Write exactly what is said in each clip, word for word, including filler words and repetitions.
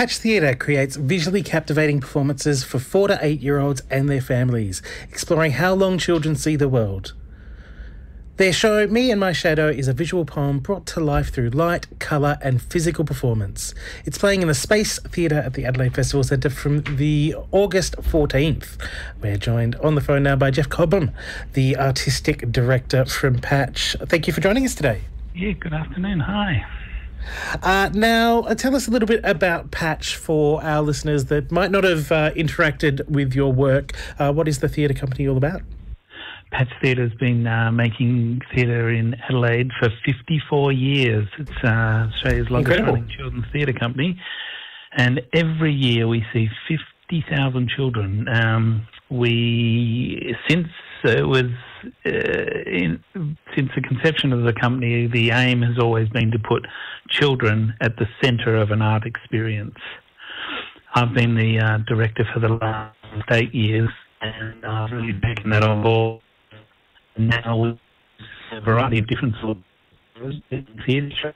Patch Theatre creates visually captivating performances for four to eight-year-olds and their families, exploring how long children see the world. Their show, Me and My Shadow, is a visual poem brought to life through light, colour and physical performance. It's playing in the Space Theatre at the Adelaide Festival Centre from the August fourteenth. We're joined on the phone now by Jeff Cobham, the artistic director from Patch. Thank you for joining us today. Yeah, good afternoon. Hi. Uh, now, uh, tell us a little bit about Patch for our listeners that might not have uh, interacted with your work. Uh, what is the theatre company all about? Patch Theatre has been uh, making theatre in Adelaide for fifty-four years. It's uh, Australia's longest running children's theatre company. And every year we see fifty thousand children. Um, we, since it was, uh, in, since the conception of the company, the aim has always been to put children at the centre of an art experience. I've been the uh, director for the last eight years and I've really taken that on board. Now we have a variety of different sorts of theatre shows,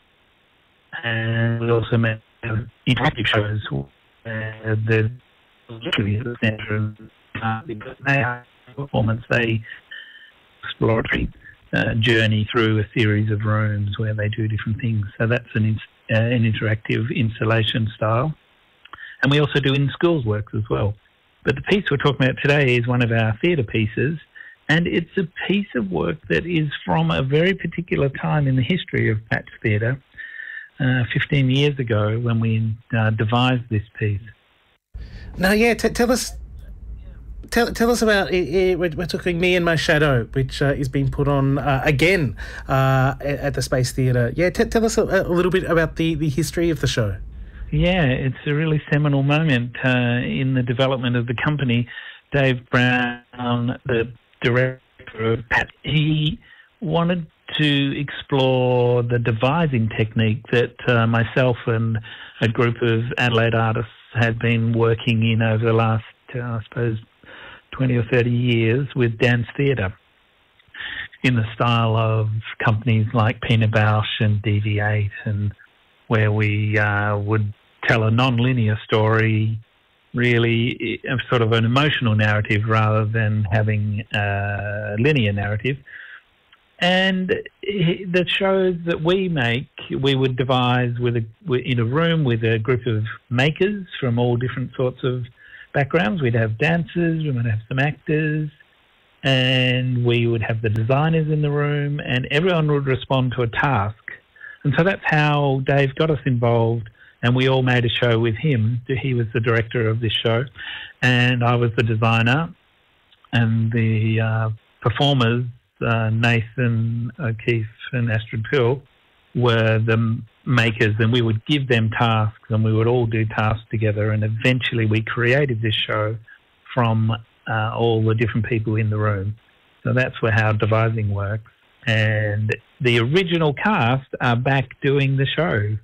and we also make interactive shows where they're literally at the centre of uh, because they are performance, they exploratory uh, journey through a series of rooms where they do different things. So that's an, in, uh, an interactive installation style. And we also do in-schools works as well. But the piece we're talking about today is one of our theatre pieces, and it's a piece of work that is from a very particular time in the history of Patch Theatre, uh, fifteen years ago when we uh, devised this piece. Now, yeah, t- tell us tell, tell us about, it, it, we're, we're talking Me and My Shadow, which uh, is being put on uh, again uh, at the Space Theatre. Yeah, t- tell us a, a little bit about the, the history of the show. Yeah, it's a really seminal moment uh, in the development of the company. Dave Brown, the director of Patch, he wanted to explore the devising technique that uh, myself and a group of Adelaide artists had been working in over the last, uh, I suppose, twenty or thirty years with dance theatre in the style of companies like Pina Bausch and D V eight, and where we uh, would tell a non-linear story, really a sort of an emotional narrative rather than having a linear narrative. And the shows that we make, we would devise with a, in a room with a group of makers from all different sorts of backgrounds. We'd have dancers, we might have some actors, and we would have the designers in the room, and everyone would respond to a task. And so that's how Dave got us involved, and we all made a show with him. He was the director of this show, and I was the designer, and the uh, performers, uh, Nathan O'Keefe and Astrid Pill, were the makers, and we would give them tasks, and we would all do tasks together, and eventually we created this show from uh, all the different people in the room. So that's where how devising works. And the original cast are back doing the show.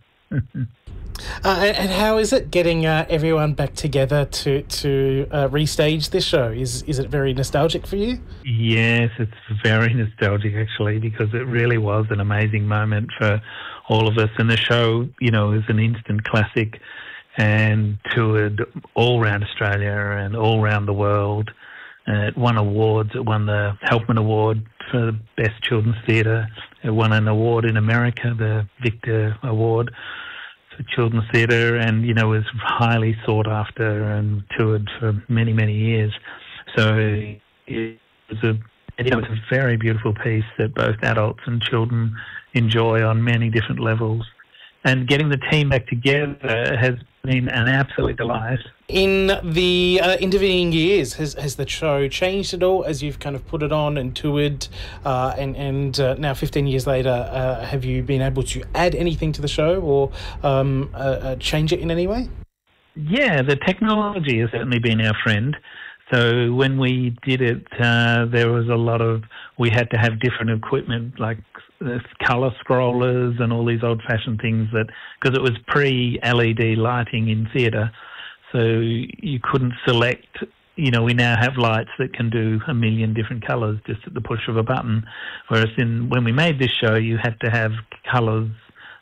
Uh, and how is it getting uh, everyone back together to to uh, restage this show? Is is it very nostalgic for you? Yes, it's very nostalgic actually, because it really was an amazing moment for all of us. And the show, you know, is an instant classic and toured all around Australia and all around the world. Uh, it won awards. It won the Helpman Award for the Best Children's Theatre. It won an award in America, the Victor Award for Children's Theatre, and, you know, was highly sought after and toured for many, many years. So it was a, you know, it's a very beautiful piece that both adults and children enjoy on many different levels. And getting the team back together has been an absolute delight. In the uh, intervening years, has has the show changed at all as you've kind of put it on and toured, uh, and and uh, now fifteen years later, uh, have you been able to add anything to the show or um, uh, uh, change it in any way? Yeah, the technology has certainly been our friend. So when we did it, uh, there was a lot of, we had to have different equipment like colour scrollers and all these old-fashioned things, that because it was pre-L E D lighting in theatre, so you couldn't select, you know, we now have lights that can do a million different colours just at the push of a button, whereas in when we made this show you had to have colours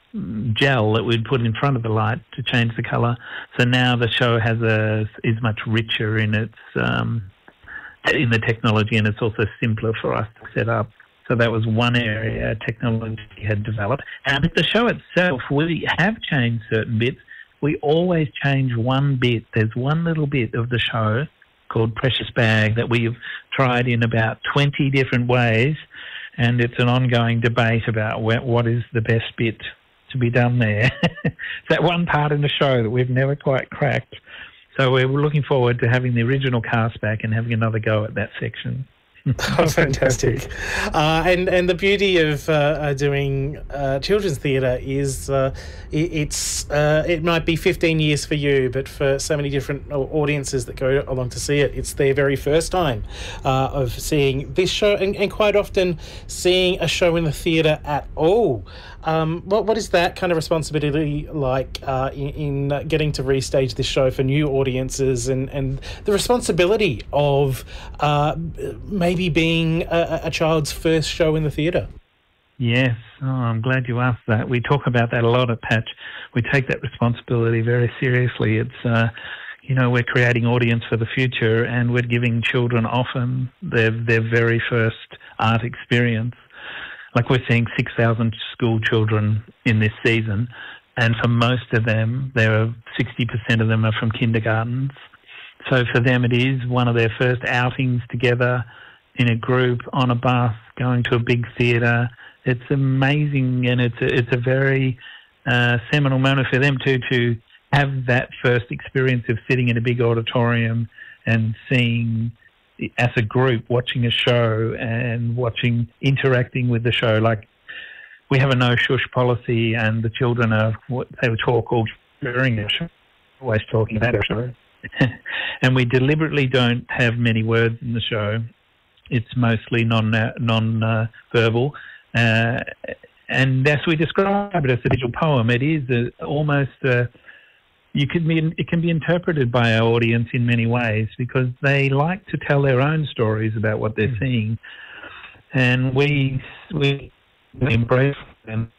gel that we'd put in front of the light to change the colour. So now the show has a is much richer in its um, in the technology, and it's also simpler for us to set up. So that was one area technology had developed. And with the show itself, we have changed certain bits. We always change one bit. There's one little bit of the show called Precious Bag that we've tried in about twenty different ways, and it's an ongoing debate about what is the best bit to be done there. It's that one part in the show that we've never quite cracked. So we're looking forward to having the original cast back and having another go at that section. Oh, fantastic. Uh, and, and the beauty of uh, uh, doing uh, children's theatre is uh, it, it's uh, it might be fifteen years for you, but for so many different audiences that go along to see it, it's their very first time uh, of seeing this show, and, and quite often seeing a show in the theatre at all. Um, what what is that kind of responsibility like uh, in, in uh, getting to restage this show for new audiences, and, and the responsibility of uh, maybe being a, a child's first show in the theatre? Yes, oh, I'm glad you asked that. We talk about that a lot at Patch. We take that responsibility very seriously. It's uh, you know, we're creating audience for the future, and we're giving children often their their very first art experience. Like, we're seeing six thousand school children in this season, and for most of them, there are sixty percent of them are from kindergartens. So for them, it is one of their first outings together in a group, on a bus, going to a big theatre. It's amazing, and it's a, it's a very uh, seminal moment for them too, to have that first experience of sitting in a big auditorium and seeing, as a group, watching a show and watching, interacting with the show. Like, we have a no shush policy, and the children are, they will talk all during the show, always talking about our show. And we deliberately don't have many words in the show. It's mostly non non uh, verbal, uh, and as we describe it as a digital poem, it is a, almost a, you can be it can be interpreted by our audience in many ways, because they like to tell their own stories about what they're seeing, and we we, we embrace them,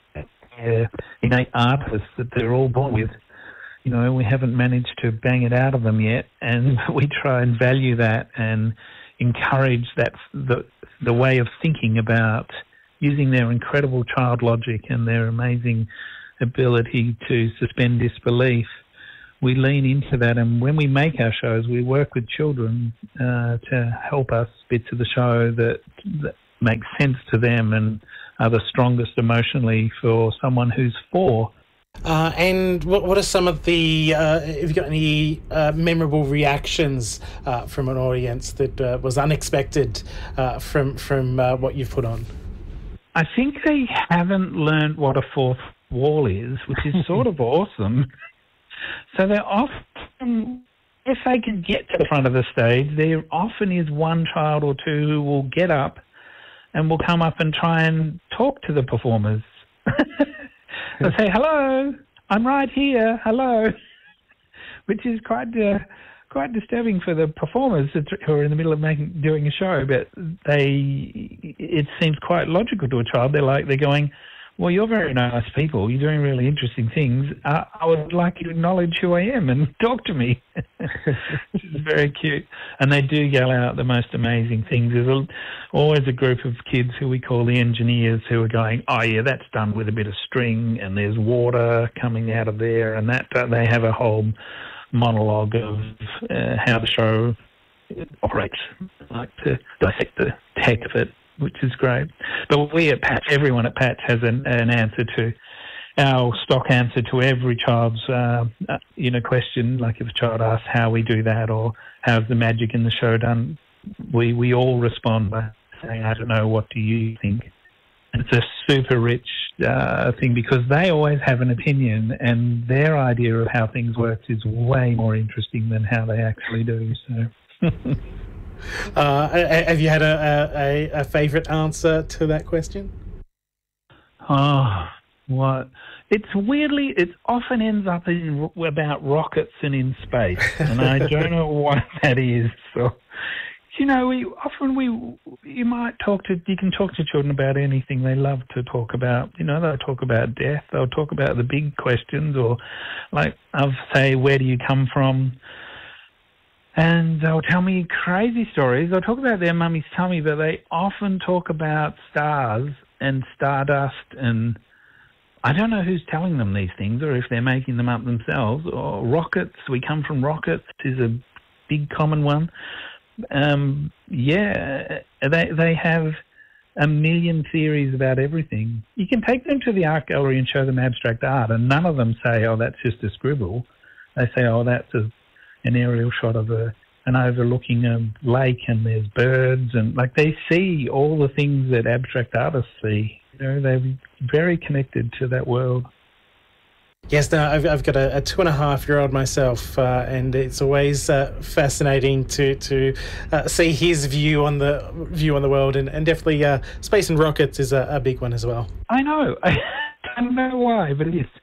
uh, innate artists that they're all born with. You know, we haven't managed to bang it out of them yet, and we try and value that and encourage that the the way of thinking about using their incredible child logic and their amazing ability to suspend disbelief. We lean into that, and when we make our shows, we work with children uh, to help us bits of the show that, that make sense to them and are the strongest emotionally for someone who's four. Uh, and what what are some of the, uh, have you got any uh, memorable reactions uh, from an audience that uh, was unexpected uh, from, from uh, what you've put on? I think they haven't learned what a fourth wall is, which is sort of awesome. So they're often, if they can get to the front of the stage, there often is one child or two who will get up and will come up and try and talk to the performers. They'll say, "Hello, I'm right here, hello," which is quite uh, quite disturbing for the performers who are in the middle of making doing a show. But they, it seems quite logical to a child. They're like, they're going, "Well, you're very nice people. You're doing really interesting things. Uh, I would like you to acknowledge who I am and talk to me." Which is very cute. And they do yell out the most amazing things. There's a, always a group of kids who we call the engineers who are going, "Oh yeah, that's done with a bit of string, and there's water coming out of there," and that uh, they have a whole monologue of uh, how the show operates, like to dissect the tech of it, which is great. But we at Patch, everyone at Patch has an, an answer to, our stock answer to every child's uh, you know, question. Like, if a child asks how we do that or how's the magic in the show done, we, we all respond by saying, "I don't know, what do you think?" And it's a super rich uh, thing, because they always have an opinion, and their idea of how things work is way more interesting than how they actually do. So. Uh, have you had a, a, a favourite answer to that question? Oh, what? It's weirdly, it often ends up in about rockets and in space, and I don't know what that is. So, you know, we often we you might talk to you can talk to children about anything. They love to talk about. You know, they'll talk about death. They'll talk about the big questions, or like I'll say, where do you come from? And they'll tell me crazy stories. They'll talk about their mummy's tummy, but they often talk about stars and stardust, and I don't know who's telling them these things, or if they're making them up themselves. Or rockets. We come from rockets is a big common one. Um, yeah, they they have a million theories about everything. You can take them to the art gallery and show them abstract art, and none of them say, "Oh, that's just a scribble." They say, "Oh, that's a, an aerial shot of a an overlooking a lake, and there's birds," and like they see all the things that abstract artists see. You know, they're very connected to that world. Yes, no, I've, I've got a, a two and a half year old myself, uh, and it's always uh, fascinating to to uh, see his view on the view on the world, and, and definitely uh, space and rockets is a, a big one as well. I know. I don't know why, but it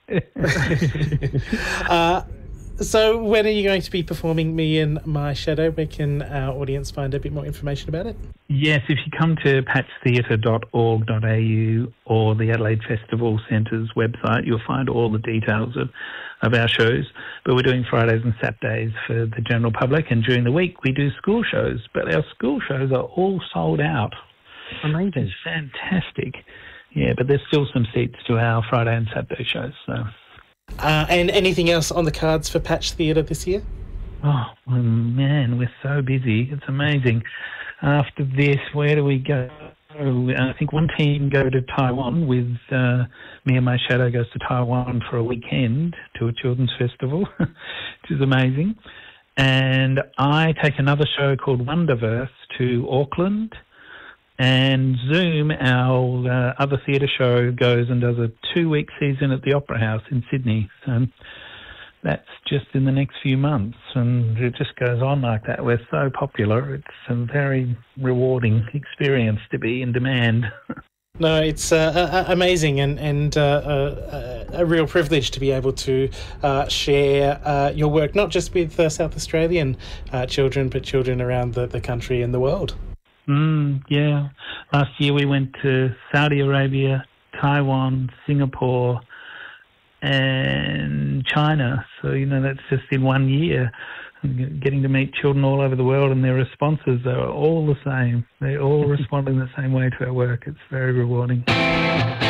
is. uh, so, when are you going to be performing Me in My Shadow? Where can our audience find a bit more information about it? Yes, if you come to patch theatre dot org dot a u or the Adelaide Festival Centre's website, you'll find all the details of, of our shows. But we're doing Fridays and Saturdays for the general public, and during the week we do school shows. But our school shows are all sold out. Amazing. It's fantastic. Yeah, but there's still some seats to our Friday and Saturday shows. So. Uh, and anything else on the cards for Patch Theatre this year? Oh, well, man, we're so busy. It's amazing. After this, where do we go? I think one team go to Taiwan with uh, Me and My Shadow goes to Taiwan for a weekend to a children's festival, which is amazing. And I take another show called Wonderverse to Auckland. And Zoom, our uh, other theatre show, goes and does a two-week season at the Opera House in Sydney. So that's just in the next few months, and it just goes on like that. We're so popular. It's a very rewarding experience to be in demand. No, it's uh, uh, amazing, and and uh, uh, a real privilege to be able to uh, share uh, your work, not just with uh, South Australian uh, children, but children around the, the country and the world. Mm, yeah. Last year we went to Saudi Arabia, Taiwan, Singapore, and China. So, you know, that's just in one year. Getting to meet children all over the world, and their responses are all the same. They're all responding the same way to our work. It's very rewarding.